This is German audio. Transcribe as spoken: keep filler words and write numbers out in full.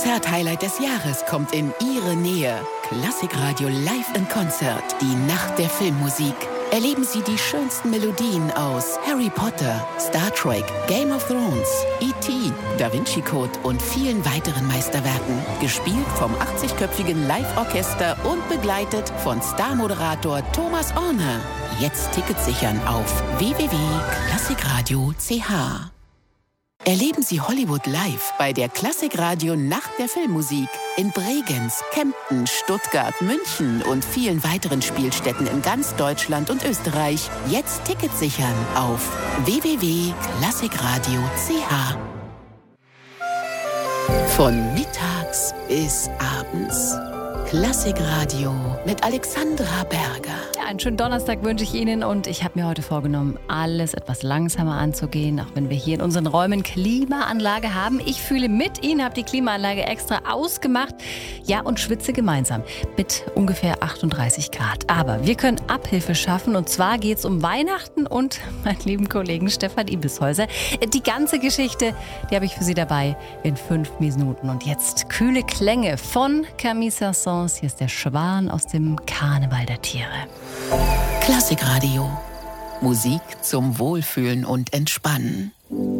Konzert-Highlight des Jahres kommt in Ihre Nähe. Klassikradio Live in Konzert. Die Nacht der Filmmusik. Erleben Sie die schönsten Melodien aus Harry Potter, Star Trek, Game of Thrones, E T, Da Vinci Code und vielen weiteren Meisterwerken. Gespielt vom achtzigköpfigen Live-Orchester und begleitet von Star-Moderator Thomas Orner. Jetzt Tickets sichern auf w w w punkt klassikradio punkt c h. Erleben Sie Hollywood live bei der Klassikradio Nacht der Filmmusik in Bregenz, Kempten, Stuttgart, München und vielen weiteren Spielstätten in ganz Deutschland und Österreich. Jetzt Tickets sichern auf w w w punkt klassikradio punkt c h. Von mittags bis abends. Klassikradio mit Alexandra Berger. Einen schönen Donnerstag wünsche ich Ihnen und ich habe mir heute vorgenommen, alles etwas langsamer anzugehen, auch wenn wir hier in unseren Räumen Klimaanlage haben. Ich fühle mit Ihnen, habe die Klimaanlage extra ausgemacht, ja, und schwitze gemeinsam mit ungefähr achtunddreißig Grad. Aber wir können Abhilfe schaffen und zwar geht es um Weihnachten und meinen lieben Kollegen Stefan Ibishäuser. Die ganze Geschichte, die habe ich für Sie dabei in fünf Minuten. Und jetzt kühle Klänge von Camille Saint-Saëns. Hier ist der Schwan aus dem Karneval der Tiere. Klassikradio. Musik zum Wohlfühlen und Entspannen.